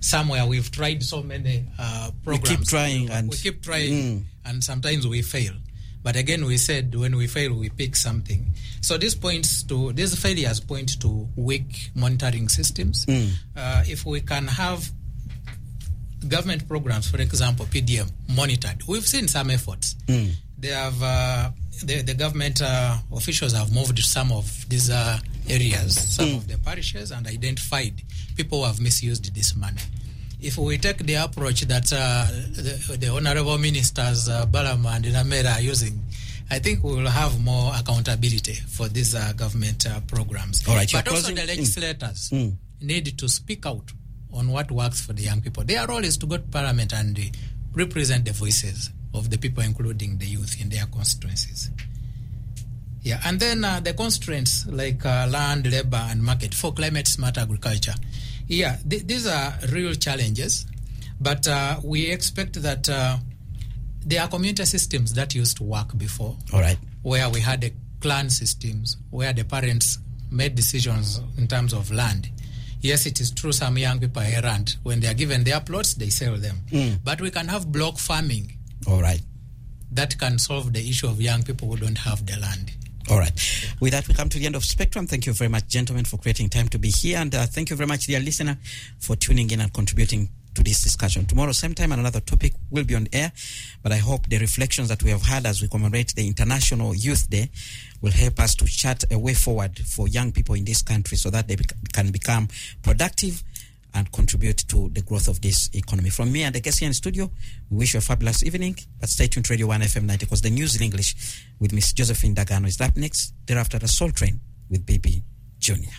somewhere. We've tried so many programs. We keep trying, and sometimes we fail. But again, we said when we fail, we pick something. So these failures point to weak monitoring systems. If we can have government programs, for example, PDM, monitored, we've seen some efforts. They have the government officials have moved some of these areas, some of the parishes, and identified people who have misused this money. If we take the approach that the honorable ministers Balama and Namera are using, I think we will have more accountability for these government programs. All right, but also the legislators need to speak out on what works for the young people. Their role is to go to Parliament and represent the voices of the people, including the youth in their constituencies. Yeah, and then the constraints like land, labor, and market for climate-smart agriculture. Yeah, these are real challenges, but we expect that there are community systems that used to work before. All right. Where we had clan systems, where the parents made decisions in terms of land. Yes, it is true some young people are errant. When they are given their plots, they sell them. But we can have block farming. All right. That can solve the issue of young people who don't have the land. All right. With that, we come to the end of Spectrum. Thank you very much, gentlemen, for creating time to be here. And thank you very much, dear listener, for tuning in and contributing to this discussion. Tomorrow, same time, another topic will be on air. But I hope the reflections that we have had as we commemorate the International Youth Day will help us to chart a way forward for young people in this country so that they can become productive and contribute to the growth of this economy. From me and the guests here in studio, we wish you a fabulous evening. But stay tuned to Radio 1 FM 90 because the news in English with Miss Josephine Dagano is up next. Thereafter, the Soul Train with Baby Junior.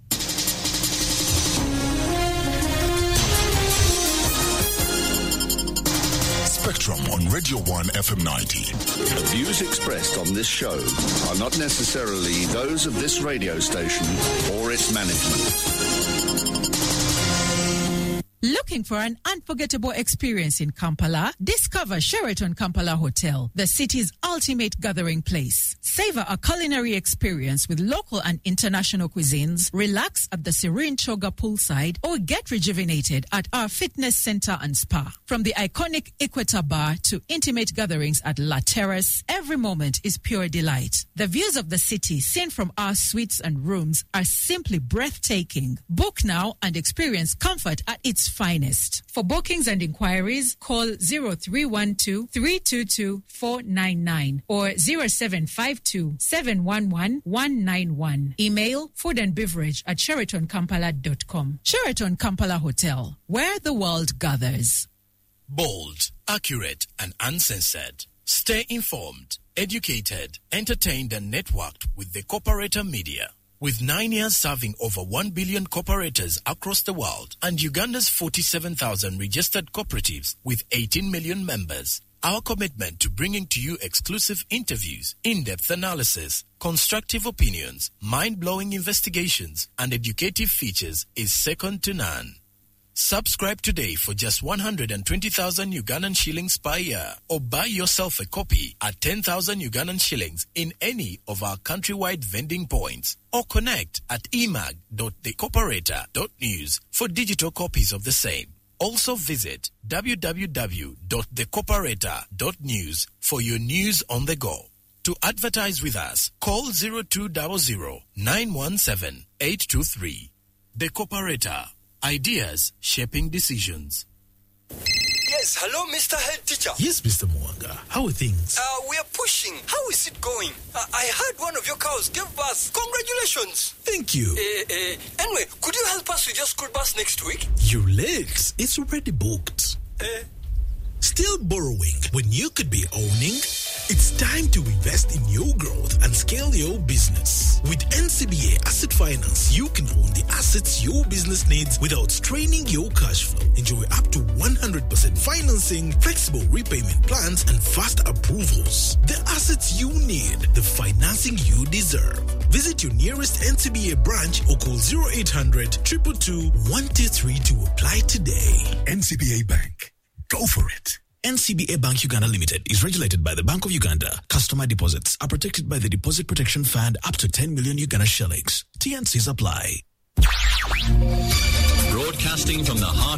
Spectrum on Radio 1 FM 90. The views expressed on this show are not necessarily those of this radio station or its management. Looking for an unforgettable experience in Kampala? Discover Sheraton Kampala Hotel, the city's ultimate gathering place. Savor a culinary experience with local and international cuisines, relax at the serene Choga poolside, or get rejuvenated at our fitness center and spa. From the iconic Equator Bar to intimate gatherings at La Terrace, every moment is pure delight. The views of the city seen from our suites and rooms are simply breathtaking. Book now and experience comfort at its finest. For bookings and inquiries, call 0312-322-499 or 0752-711-191. Email foodandbeverage@sheratonkampala.com. Sheraton Kampala Hotel, where the world gathers. Bold, accurate, and uncensored. Stay informed, educated, entertained, and networked with the Corporator Media. With 9 years serving over 1 billion corporators across the world and Uganda's 47,000 registered cooperatives with 18 million members, our commitment to bringing to you exclusive interviews, in-depth analysis, constructive opinions, mind-blowing investigations, and educative features is second to none. Subscribe today for just 120,000 Ugandan shillings per year or buy yourself a copy at 10,000 Ugandan shillings in any of our countrywide vending points or connect at emag.thecorporator.news for digital copies of the same. Also visit www.thecorporator.news for your news on the go. To advertise with us, call 0200 917 823. The Corporator. Ideas shaping decisions. Yes, hello, Mr. Head Teacher. Yes, Mr. Mwanga. How are things? We are pushing. How is it going? I heard one of your cows gave birth. Congratulations. Thank you. Anyway, could you help us with your school bus next week? You're late. It's already booked. Still borrowing when you could be owning? It's time to invest in your growth and scale your business. With NCBA Asset Finance, you can own the assets your business needs without straining your cash flow. Enjoy up to 100% financing, flexible repayment plans, and fast approvals. The assets you need, the financing you deserve. Visit your nearest NCBA branch or call 0800 222 123 to apply today. NCBA Bank. Go for it. NCBA Bank Uganda Limited is regulated by the Bank of Uganda. Customer deposits are protected by the Deposit Protection Fund up to 10 million Uganda shillings. TNCs apply. Broadcasting from the heart